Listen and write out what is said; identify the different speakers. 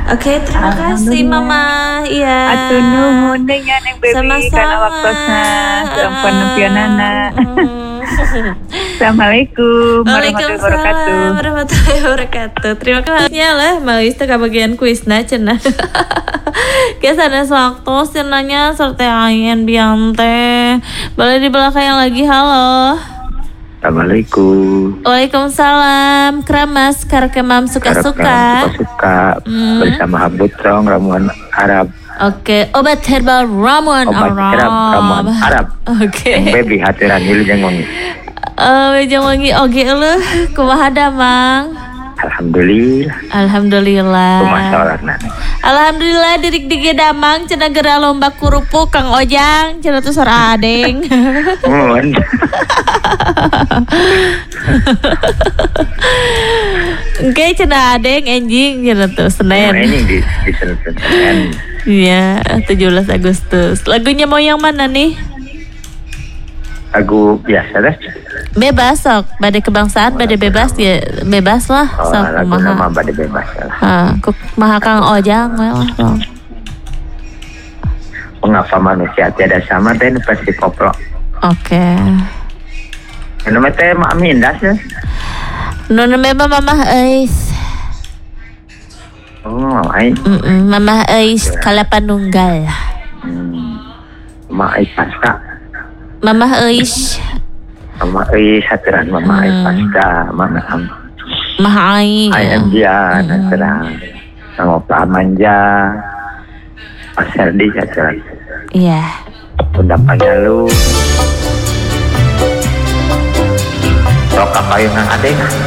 Speaker 1: Oke, terima kasih Mama. Iya.
Speaker 2: Atur nuhun deui nya Neng Baby
Speaker 1: Sama-sama.
Speaker 2: kana waktosna. Sampun nepieunana. Assalamualaikum warahmatullahi wabarakatuh.
Speaker 1: Waalaikumsalam warahmatullahi wabarakatuh. Terima kasih lah Mawis teh kabagian kuisna cenah. Geus sanes waktu cenanya serta ayen biang teh. Boleh di belakang lagi. Halo.
Speaker 3: Assalamualaikum.
Speaker 1: Waalaikumsalam. Keramas karekemam suka-suka.
Speaker 3: Suka bersama Habutrong ramuan Arab.
Speaker 1: Oke, obat herbal ramuan
Speaker 3: ramuan Arab.
Speaker 1: Oke.
Speaker 3: Neng Baby hatiran hilu jeung wangi.
Speaker 1: Jeung wangi oge eueuh kumaha da Mang? Alhamdulillah.
Speaker 3: Kumaha salatna?
Speaker 1: Alhamdulillah dirik dige damang cenah geura lomba kurupuk Kang Ojang cenah tuh sora adeng.
Speaker 3: Mun.
Speaker 1: Engke cenah adeng enjing cenah tuh Senin.
Speaker 3: Ini di Senin.
Speaker 1: Iya, 17 Agustus. Lagunya mau yang mana nih?
Speaker 3: Lagu biasa dah.
Speaker 1: Bebas sok, bade kebangsaan, bade bebas ya, bebas lah.
Speaker 3: Oh,
Speaker 1: Sok
Speaker 3: lagu
Speaker 1: kumaha.
Speaker 3: nama bade bebas lah.
Speaker 1: Kumaha Kang Ojang we lah. Sok.
Speaker 3: Mengapa manusia tiada sama teh pasti koplo.
Speaker 1: Oke.
Speaker 3: Nama teh Mak Mindas ya.
Speaker 1: Nona memang Mamah Eis.
Speaker 3: Oh, ai.
Speaker 1: Mamah Eis Kalapanunggal.
Speaker 3: Mak ai pasca.
Speaker 1: Mamah Eis.
Speaker 3: Mama ai hatiran Mama ai pasca mana am.
Speaker 1: Mah ai.
Speaker 3: Ayam dia hatiran. Sama Pak Manja. Pasal di hatiran.
Speaker 1: Iya.
Speaker 3: Pendapatnya lu. Rokak kayu nang adeng.